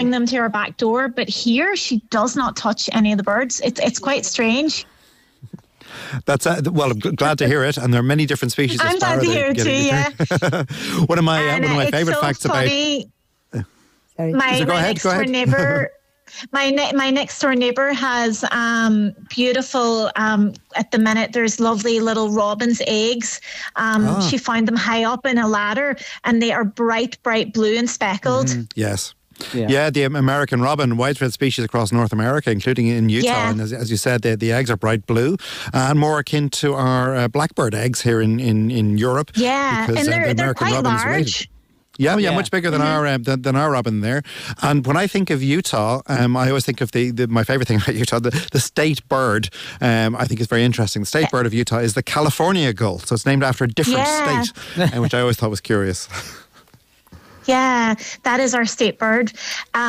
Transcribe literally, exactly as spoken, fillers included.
bring them to her back door. But here, she does not touch any of the birds. It's it's quite strange. That's uh, well, I'm glad to hear it. And there are many different species. I'm of glad to hear it too. Yeah. one of my uh, and, one of my uh, favourite so facts funny. about. My, my go ahead, next go door ahead. neighbour. My ne- my next door neighbour has um, beautiful. Um, at the minute, there's lovely little robin's eggs. Um, Ah. She found them high up in a ladder, and they are bright, bright blue and speckled. Mm-hmm. Yes. Yeah. Yeah, the American robin, widespread species across North America, including in Utah. Yeah. And as, as you said, the, the eggs are bright blue and more akin to our uh, blackbird eggs here in, in, in Europe. Yeah, because, and uh, they're the they're American quite robin is large. related. Yeah, yeah, Yeah. much bigger than our um, than, than our robin there. And when I think of Utah, um, I always think of the, the my favourite thing about Utah, the, the state bird. Um, I think is very interesting. The state bird of Utah is the California gull, so it's named after a different Yeah. state, uh, which I always thought was curious. Yeah, that is our state bird. Um,